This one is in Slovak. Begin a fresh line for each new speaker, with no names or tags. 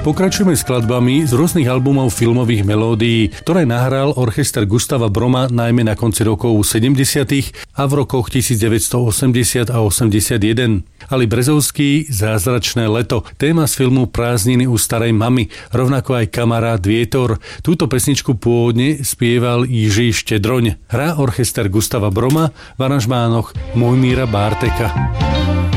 pokračujeme skladbami z rôznych albumov filmových melódií, ktoré nahral orchester Gustava Broma najmä na konci rokov 70. a v rokoch 1980 a 81. Ali Brezovský, Zázračné leto, téma z filmu Prázdniny u starej mamy, rovnako aj Kamarát Vietor. Túto pesničku pôvodne spieval Jiří Štedroň. Hrá orchester Gustava Broma v aranžmánoch Mojmíra Bárteka.